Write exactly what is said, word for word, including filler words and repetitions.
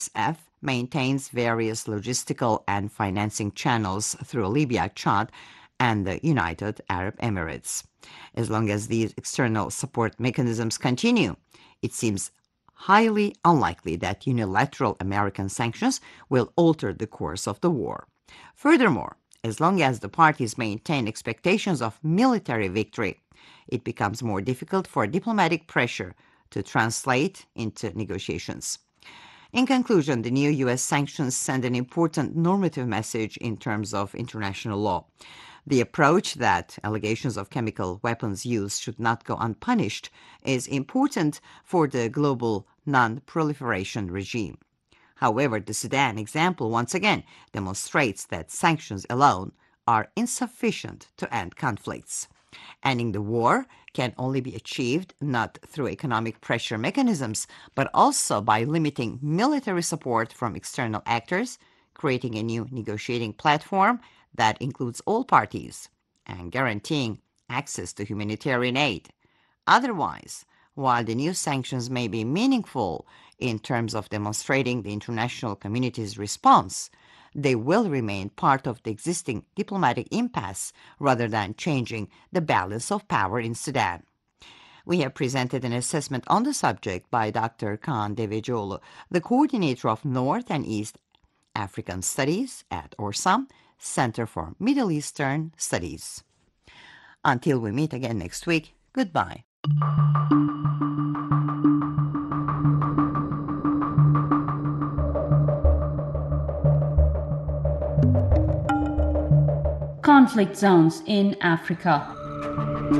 F maintains various logistical and financing channels through Libya, Chad, and the United Arab Emirates. As long as these external support mechanisms continue, it seems highly unlikely that unilateral American sanctions will alter the course of the war. Furthermore, as long as the parties maintain expectations of military victory, it becomes more difficult for diplomatic pressure to translate into negotiations. In conclusion, the new U S sanctions send an important normative message in terms of international law. The approach that allegations of chemical weapons use should not go unpunished is important for the global non-proliferation regime. However, the Sudan example once again demonstrates that sanctions alone are insufficient to end conflicts. Ending the war can only be achieved not through economic pressure mechanisms, but also by limiting military support from external actors, creating a new negotiating platform that includes all parties, and guaranteeing access to humanitarian aid. Otherwise, while the new sanctions may be meaningful in terms of demonstrating the international community's response, they will remain part of the existing diplomatic impasse rather than changing the balance of power in Sudan. We have presented an assessment on the subject by Doctor Kaan Devecioğlu, the coordinator of North and East African Studies at Orsam, Center for Middle Eastern Studies. Until we meet again next week, goodbye. Conflict zones in Africa.